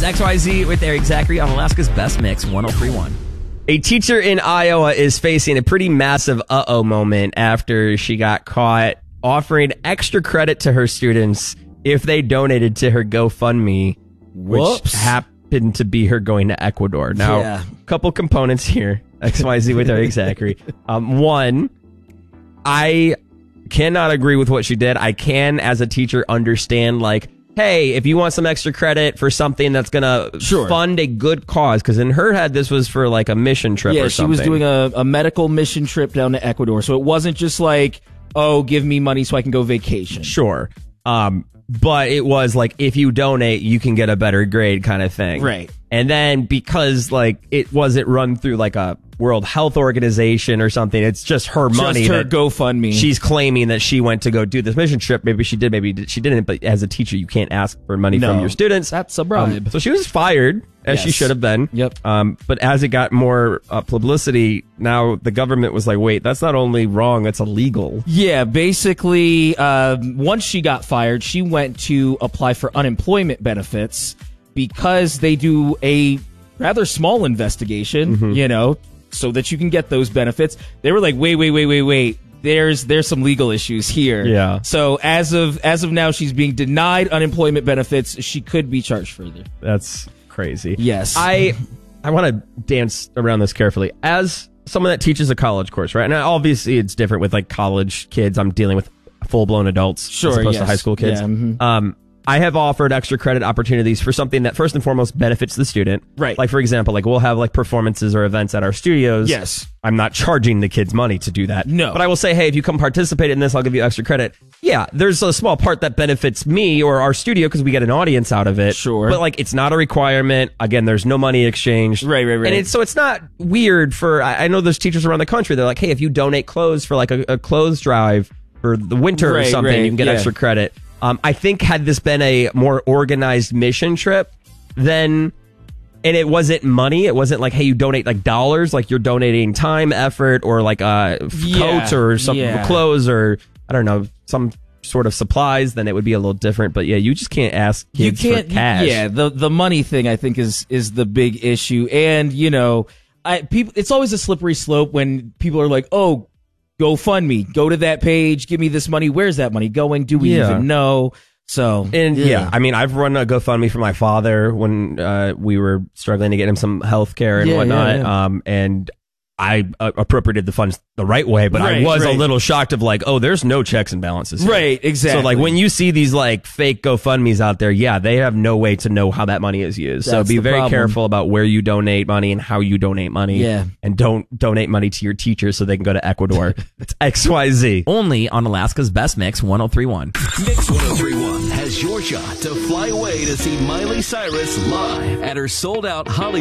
XYZ with Eric Zachary on Alaska's Best Mix 103.1. A teacher in Iowa is facing a pretty massive uh-oh moment after she got caught offering extra credit to her students if they donated to her GoFundMe, which happened to be her going to Ecuador. Now, a couple components here. XYZ with Eric Zachary. One, I cannot agree with what she did. I can, as a teacher, understand, like, hey, if you want some extra credit for something that's going to fund a good cause, because in her head, this was for like a mission trip or something. Yeah, she was doing a medical mission trip down to Ecuador. So it wasn't just like, oh, give me money so I can go vacation. Sure. But it was like, if you donate, you can get a better grade kind of thing. Right. And then because like it wasn't run through like a World Health Organization or something, it's just her money. Just her GoFundMe. She's claiming that she went to go do this mission trip. Maybe she did, maybe she didn't. But as a teacher, you can't ask for money from your students. That's a bribe. So she was fired, as she should have been. Yep. But as it got more publicity, now the government was like, wait, that's not only wrong, that's illegal. Yeah, basically, once she got fired, she went to apply for unemployment benefits because they do a rather small investigation, you know, so that you can get those benefits. They were like, wait. There's some legal issues here. Yeah. So as of now, she's being denied unemployment benefits. She could be charged further. That's crazy. Yes. I want to dance around this carefully. As someone that teaches a college course, right? Now, obviously, it's different with like college kids. I'm dealing with full-blown adults as opposed to high school kids. Yeah, I have offered extra credit opportunities for something that first and foremost benefits the student. Right. Like, for example, like we'll have like performances or events at our studios. Yes. I'm not charging the kids money to do that. No. But I will say, hey, if you come participate in this, I'll give you extra credit. Yeah, there's a small part that benefits me or our studio because we get an audience out of it. Sure. But like, it's not a requirement. Again, there's no money exchanged. Right. And so it's not weird for, I know there's teachers around the country. They're like, hey, if you donate clothes for like a clothes drive for the winter or something, you can get extra credit. I think had this been a more organized mission trip, then, and it wasn't money, it wasn't like, hey, you donate like dollars, like you're donating time, effort, or like coats or some clothes or, I don't know, some sort of supplies, then it would be a little different. But yeah, you just can't ask kids for cash. Yeah, the money thing I think is the big issue. And, you know, it's always a slippery slope when people are like, oh, GoFundMe, go to that page, give me this money. Where's that money going? Do we even know? So, and I mean, I've run a GoFundMe for my father when we were struggling to get him some health care and whatnot. And I appropriated the funds the right way, but I was a little shocked of like, oh, there's no checks and balances here. Right, exactly. So like when you see these like fake GoFundMes out there, they have no way to know how that money is used. So be very careful about where you donate money and how you donate money. Yeah. And don't donate money to your teachers so they can go to Ecuador. It's XYZ. Only on Alaska's Best Mix 103.1. Mix 103.1 has your shot to fly away to see Miley Cyrus live at her sold-out Hollywood